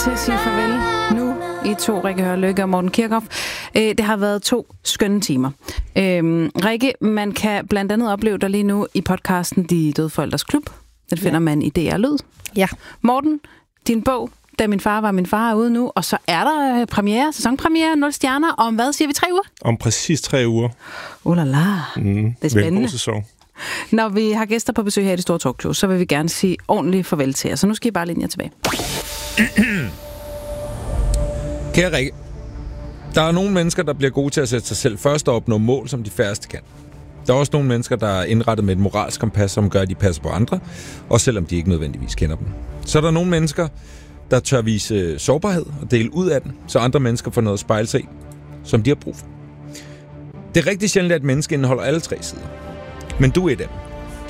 til at sige farvel nu i 2, Rikke Hørlykke og Morten Kirchhoff. Det har været 2 skønne timer. Rikke, man kan blandt andet opleve dig lige nu i podcasten De Døde Forældres Klub. Den finder man i DR Lyd. Ja. Morten, din bog, Da min far var min far, er ude nu, og så er der sæsonpremiere, 0 stjerner, om hvad siger vi, 3 uger? Om præcis 3 uger. Oh la la. Det er spændende. God sæson. Når vi har gæster på besøg her i Det Store Talkshow, så vil vi gerne sige ordentligt farvel til jer. Så nu skal I bare læne jer tilbage. Kære Rikke, der er nogle mennesker, der bliver gode til at sætte sig selv først og opnå mål, som de færreste kan. Der er også nogle mennesker, der er indrettet med et moralsk kompas, som gør, at de passer på andre, også selvom de ikke nødvendigvis kender dem. Så er der nogle mennesker, der tør vise sårbarhed og dele ud af den, så andre mennesker får noget at spejle sig i, som de har brug for. Det er rigtig sjældent, at et menneske indeholder alle 3 sider. Men du er et af dem.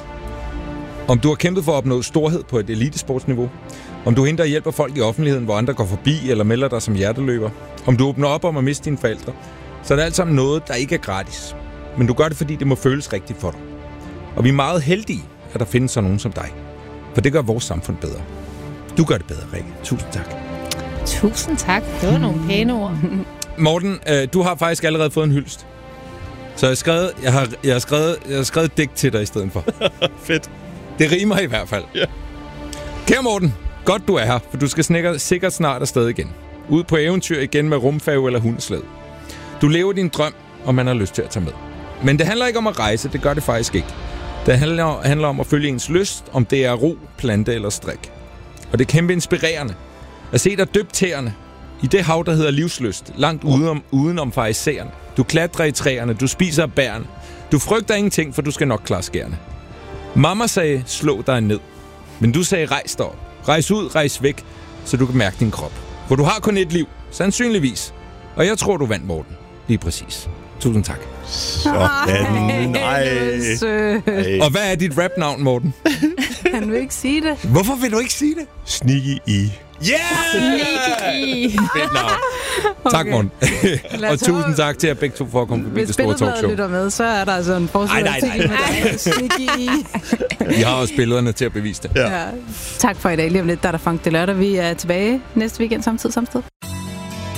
Om du har kæmpet for at opnå storhed på et elitesportsniveau, om du henter og hjælper folk i offentligheden, hvor andre går forbi eller melder dig som hjerteløber, om du åbner op om at miste dine forældre, så er det alt sammen noget, der ikke er gratis. Men du gør det, fordi det må føles rigtigt for dig. Og vi er meget heldige, at der findes sådan nogen som dig. For det gør vores samfund bedre. Du gør det bedre, Rikke. Tusind tak. Tusind tak. Det var nogle pæne ord. Morten, du har faktisk allerede fået en hyldest. Så jeg har skrevet et digt til dig i stedet for. Fedt. Det rimer i hvert fald. Ja. Kære Morten, godt du er her, for du skal sikkert snart afsted igen. Ud på eventyr igen med rumfærge eller hundeslæde. Du lever din drøm, og man har lyst til at tage med. Men det handler ikke om at rejse, det gør det faktisk ikke. Det handler om at følge ens lyst, om det er ro, plante eller strik. Og det er kæmpe inspirerende at se dig dybt tæerne i det hav, der hedder livslyst, langt udenom farisæerne. Du klatrer i træerne, du spiser bærene. Du frygter ingenting, for du skal nok klare skærene. Mamma sagde, slå dig ned. Men du sagde, rejs dig op. Rejs ud, rejs væk, så du kan mærke din krop. For du har kun et liv, sandsynligvis. Og jeg tror, du vandt, Morten. Lige præcis. Tusind tak. Sådan. Nej. Og hvad er dit rapnavn, Morten? Han vil ikke sige det. Hvorfor vil du ikke sige det? Sneaky E. Yeah! Fedt navn. Tak, Morten. Og tusind tak til jer begge to for at komme forbi Det Store Talkshow. Hvis Billedbladet lytter med, så er der altså en forsvarsartikel med dig. Sneaky E. Vi har også billederne til at bevise det. Ja. Tak for i dag. Lige om lidt, der er der Funk det lørdag. Vi er tilbage næste weekend, samme tid, samme sted.